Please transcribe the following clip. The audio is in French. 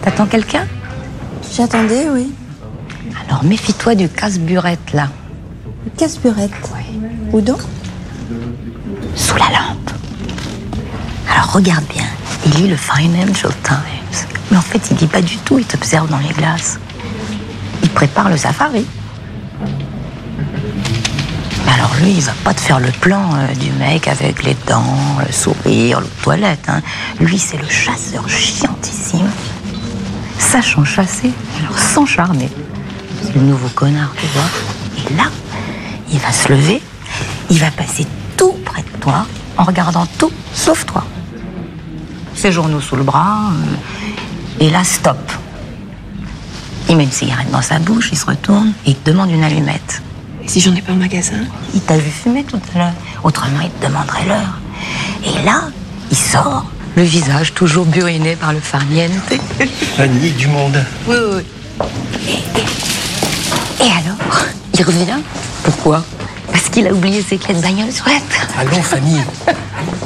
T'attends quelqu'un? J'attendais, oui. Alors méfie-toi du casse-burette, là. Le casse-burette. Où donc? Sous la lampe. Alors regarde bien. Il lit le Financial Times. Mais en fait, il lit pas du tout. Il t'observe dans les glaces. Il prépare le safari. Mais alors lui, il va pas te faire le plan du mec avec les dents, le sourire, le toilette. Hein. Lui, c'est le chasseur chiantissime. Sachant chasser, alors sans charmer. C'est le nouveau connard, tu vois. Et là, il va se lever, il va passer tout près de toi, en regardant tout, sauf toi. Ses journaux sous le bras, et là, stop. Il met une cigarette dans sa bouche, il se retourne, et il te demande une allumette. Et si j'en ai pas au magasin? Il t'a vu fumer tout à l'heure, autrement il te demanderait l'heure. Et là, il sort, le visage toujours buriné par le farniente. Fanny du monde. Oui, oui. Et alors, il revient. Pourquoi? Parce qu'il a oublié ses clés de bagnole sur la table. Allons, Fanny.